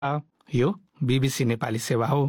यो बीबीसी नेपाली सेवा हो।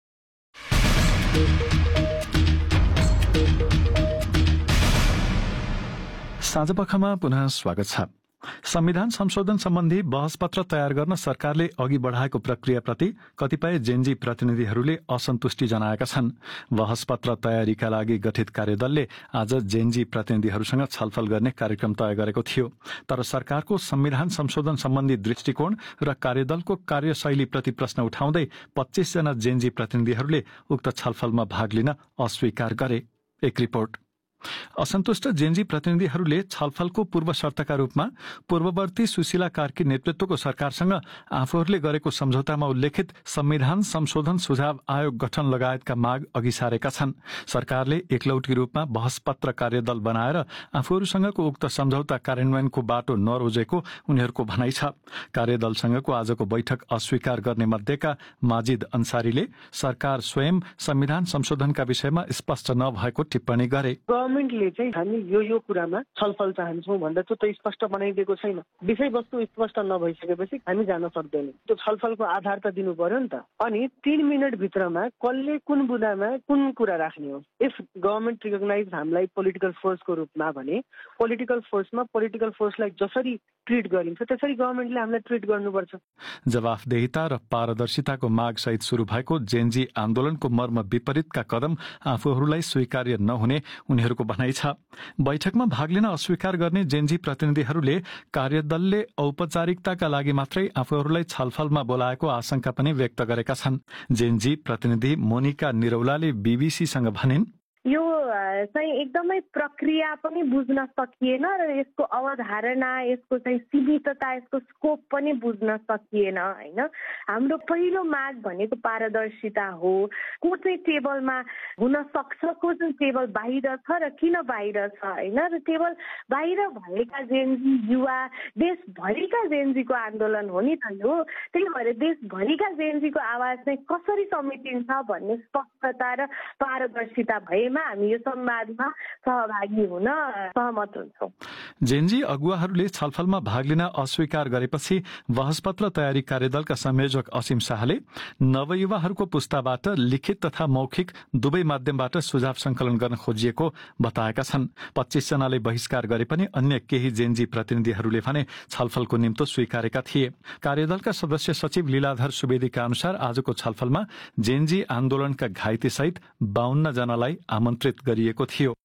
साँझपखमा पुनः स्वागत छ। संविधान संशोधन सम्बन्धी बहसपत्र तयार गर्न सरकारले अघि बढ़ाएको प्रक्रियाप्रति कतिपय जेनजी प्रतिनिधिहरूले असन्तुष्टि जनाएका छन्। बहसपत्र तयारीका लागि गठित कार्यदलले आज जेनजी प्रतिनिधिहरूसँग छलफल गर्ने कार्यक्रम तय गरेको थियो। तर सरकारको संविधान संशोधन सम्बन्धी दृष्टिकोण र कार्यदलको कार्यशैलीप्रति प्रश्न उठाउँदै 25 जना जेनजी प्रतिनिधिहरूले उक्त छलफलमा भाग लिन अस्वीकार गरे। एक रिपोर्ट। असन्तुष्ट जेनजी प्रतिनिधिहरूले छलफलको पूर्व शर्तका रूपमा पूर्ववर्ती सुशीला कार्की नेतृत्वको सरकारसँग आफूहरूले गरेको सम्झौतामा उल्लेखित संविधान संशोधन सुझाव आयोग गठन लगायतका माग अघि सारेका छन्। सरकारले एकलौटी रूपमा बहसपत्र कार्यदल बनाएर आफूहरूसँगको उक्त सम्झौता कार्यान्वयनको बाटो नरोजेको उनीहरूको भनाइ छ। कार्यदलसँगको आजको बैठक अस्वीकार गर्ने मध्येका माजिद अन्सारीले सरकार स्वयं संविधान संशोधनका विषयमा स्पष्ट नभएको टिप्पणी गरे। गभर्मेन्टले चाहिँ हामी यो कुरामा छलफल चाहन्छौँ भन्दा त्यो स्पष्ट बनाइदिएको छैन। विषयवस्तु स्पष्ट नभइसकेपछि हामी जान सक्दैनौँ। त्यो छलफलको आधार त दिनु पर्यो नि त। अनि 3 मिनट भित्रमा कसले कुन बुदामा कुन कुरा राख्ने हो। इफ गभर्मेन्ट रिकग्नाइज हामीलाई पोलिटिकल फोर्सको रूपमा भने पोलिटिकल फोर्समा पोलिटिकल फोर्सलाई जसरी ट्रिट गरिन्छ त्यसरी गभर्मेन्टले हामीलाई ट्रिट गर्नुपर्छ। जवाफदेहिता र पारदर्शिताको माग सहित शुरू भएको जेनजी आन्दोलनको मर्म विपरीतका कदम आफूहरूलाई स्वीकार्य नहुने उनीहरूको भनाइ छ। बैठकमा भाग लिन अस्वीकार गर्ने जेनजी प्रतिनिधिहरूले कार्यदलले औपचारिकताका लागि मात्रै आफूहरूलाई छलफलमा बोलाएको आशंका पनि व्यक्त गरेका छन्। जेनजी प्रतिनिधि मोनिका निरौलाले बीबीसीसँग भनिन्, यो चाहिँ एकदमै प्रक्रिया पनि बुझ्न सकिएन र यसको अवधारणा, यसको चाहिँ सीमितता, यसको स्कोप पनि बुझ्न सकिएन हैन। हाम्रो पहिलो माग भनेको पारदर्शिता हो। को चाहिँ टेबलमा हुन सक्छ, को चाहिँ टेबल बाहिर छ र किन बाहिर छ हैन। र टेबल बाहिर भएका जेनजी युवा देशभरिका जेनजीको आन्दोलन हो नि त यो। त्यही भएर देशभरिका जेनजीको आवाज चाहिँ कसरी समेटिन्छ भन्ने स्पष्टता र पारदर्शिता भए हामी यो संवादमा सहभागी हुन सहमत हुन्छौँ। जेनजी अगुवाहरूले छलफलमा भाग लिन अस्वीकार गरेपछि बहसपत्र तयारी कार्यदलका संयोजक असीम शाहले नवयुवाहरूको पुस्ताबाट लिखित तथा मौखिक दुवै माध्यमबाट सुझाव संकलन गर्न खोजिएको बताएका छन्। 25 जनाले बहिष्कार गरे पनि अन्य केही जेनजी प्रतिनिधिहरूले भने छलफलको निम्तो स्वीकारेका थिए। कार्यदलका सदस्य सचिव लीलाधर सुवेदीका अनुसार आजको छलफलमा जेनजी आन्दोलनका घाइते सहित 52 जनालाई आमन्त्रित गरिएको थियो।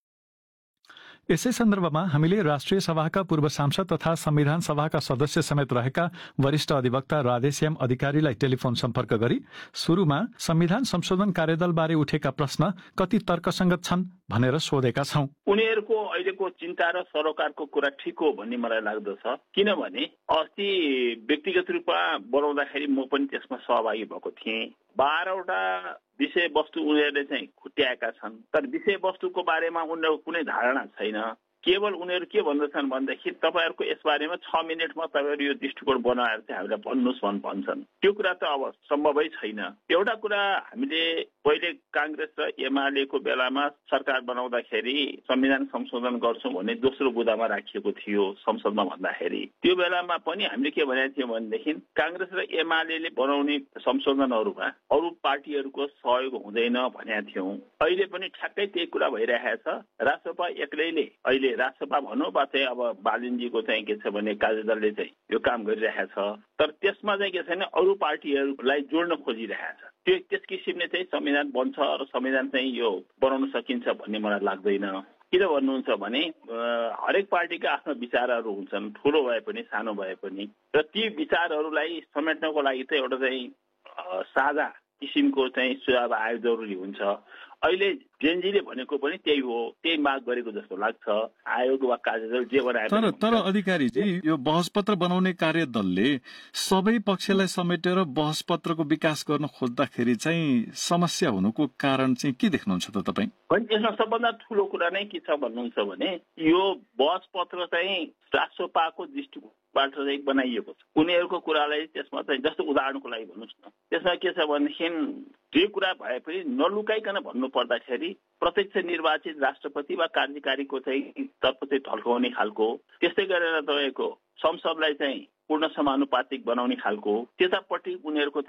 यसै सन्दर्भमा हामीले राष्ट्रिय सभाका पूर्व सांसद तथा संविधान सभाका सदस्य समेत रहेका वरिष्ठ अधिवक्ता राधेश्याम अधिकारीलाई टेलिफोन सम्पर्क गरी सुरुमा संविधान संशोधन कार्यदलबारे उठेका प्रश्न कति तर्कसंगत छन् भनेर सोधेका छौं। उनीहरूको अहिलेको चिन्ता र सरोकारको कुरा ठिक हो भन्ने मलाई लाग्दछ। किनभने अस्ति व्यक्तिगत रूपमा बनाउँदाखेरि म पनि त्यसमा सहभागी भएको थिएँ। 12 वटा विषयवस्तु उनीहरूले चाहिँ खुट्याएका छन्, तर विषयवस्तुको बारेमा उनीहरूको कुनै धारणा छैन। केवल उनीहरू के भन्दछन् भनेदेखि तपाईहरुको यसबारेमा 6 मिनेटमा तपाईहरु यो दृष्टिकोण बनाएर चाहिँ हामीलाई भन्नुस् भन्छन्। त्यो कुरा त अब सम्भवै छैन। एउटा कुरा हामीले पहिले कांग्रेस र एमालेको बेलामा सरकार बनाउँदाखेरि संविधान संशोधन गर्छौं भन्ने दोस्रो बुदामा राखिएको थियो संसदमा भन्दाखेरि। त्यो बेलामा पनि हामीले के भनेको थियौं भनेदेखि कांग्रेस र एमालेले बनाउने संशोधनहरुमा अरु पार्टीहरुको सहयोग हुँदैन भनेका थियौं। अहिले पनि ठ्याक्कै त्यही कुरा भइरहेछ। राष्ट्रसभा एक्लैले अहिले राष्ट्रसभा भनौं वा चाहिँ अब बालिनजीको चाहिँ के छ भने कार्यदलले चाहिँ यो काम गरिरहेछ। तर त्यसमा चाहिँ के छैन अरु पार्टीहरुलाई जोड्न खोजिरहेछ। त्यस किसिमले चाहिँ संविधान बन्छ र संविधान चाहिँ यो बनाउन सकिन्छ भन्ने मलाई लाग्दैन। किन भन्नुहुन्छ भने हरेक पार्टीका आफ्ना विचारहरू हुन्छन्, ठूलो भए पनि सानो भए पनि, र ती विचारहरूलाई समेट्नको लागि चाहिँ एउटा चाहिँ साझा किसिमको चाहिँ सुझाव आयोग जरुरी हुन्छ। अहिले जेनजीले भनेको पनि त्यही हो, त्यही माग गरेको जस्तो लाग्छ। आयोग वा कार्यदल जे बनाए तर अधिकारीजी यो बहसपत्र बनाउने कार्यदलले सबै पक्षलाई समेटेर बहसपत्रको विकास गर्न खोज्दाखेरि चाहिँ समस्या हुनुको कारण चाहिँ के देख्नुहुन्छ त तपाई? यसमा सबभन्दा ठूलो कुरा नै के छ भन्नुहुन्छ भने यो बहसपत्र चाहिँ राष्ट्रसभाको दृष्टिकोणबाट चाहिँ बनाइएको छ। उनीहरूको कुरालाई त्यसमा चाहिँ जस्तो उदाहरणको लागि भन्नुस् न, त्यसमा के छ भनेदेखि जे कुरा भए पनि नलुकाइकन भन्नु पर्दाखेरि प्रत्यक्ष निर्वाचित राष्ट्रपति वा कार्यकारीको चाहिँ तर्फ चाहिँ ढल्काउने खालको, त्यस्तै गरेर तपाईँको संसदलाई चाहिँ पूर्ण समानुपातिक बनाउने खालको, त्यतापट्टि उनीहरूको